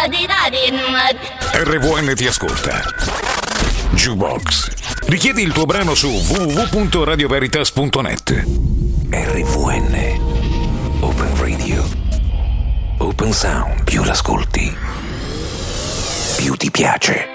RVN ti ascolta. Jukebox. Richiedi il tuo brano su www.radioveritas.net. RVN. Open Radio. Open Sound. Più l'ascolti, più ti piace.